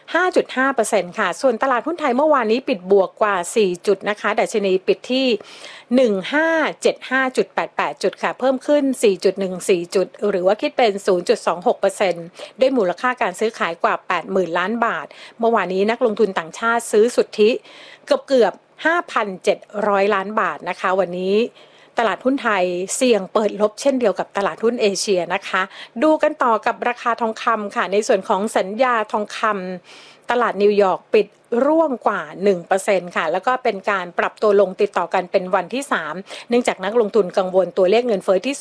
ห้าจุดห้าเปอร์เซ็นต์ ค่ะส่วนตลาดหุ้นไทยเมื่อวานนี้ปิดบวกกว่าสี่จุดนะคะดัชนีปิดที่ หนึ่งพันห้าร้อยเจ็ดสิบห้าจุดแปดแปด จุดค่ะเพิ่มขึ้น สี่จุดหนึ่งสี่ จุดหรือว่าคิดเป็น ศูนย์จุดสองหกเปอร์เซ็นต์ ด้วยมูลค่าการซื้อขายกว่า แปดหมื่น ล้านบาทเมื่อวานนี้นักลงทุนต่างชาติซื้อสุทธิเกือบเกือบ ห้าพันเจ็ดร้อย ล้านบาทนะคะวันนี้ตลาดหุ้นไทยเสี่ยงเปิดลบเช่นเดียวกับตลาดหุ้นเอเชียนะคะดูกันต่อกับราคาทองคำค่ะในส่วนของสัญญาทองคำตลาดนิวยอร์กปิดร่วงกว่า หนึ่งเปอร์เซ็นต์ ค่ะแล้วก็เป็นการปรับตัวลงติดต่อกันเป็นวันที่สามเนื่องจากนักลงทุนกังวลตัวเลขเงินเฟ้อที่